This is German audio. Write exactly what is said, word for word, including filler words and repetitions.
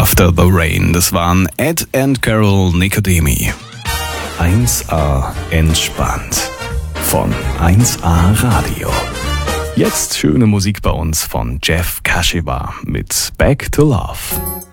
After the Rain. Das waren Ed and Carol Nicodemi. eins A entspannt. Von eins A Radio. Jetzt schöne Musik bei uns von Jeff Kashiwa mit Back to Love.